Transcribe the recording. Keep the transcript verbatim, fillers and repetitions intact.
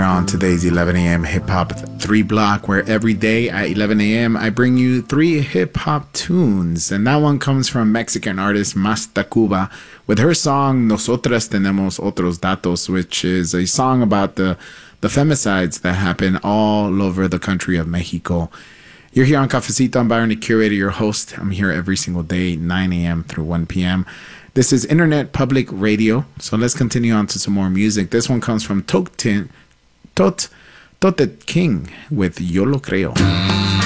on today's eleven a.m. Hip Hop three block, where every day at eleven a.m. I bring you three hip hop tunes. And that one comes from Mexican artist Mas Tacuba with her song Nosotras Tenemos Otros Datos, which is a song about the, the femicides that happen all over the country of Mexico. You're here on Cafecito. I'm Byron, the curator, your host. I'm here every single day, nine a.m. through one p.m. This is Internet Public Radio, so let's continue on to some more music. This one comes from Tot Tot Totet King with Yo Lo Creo.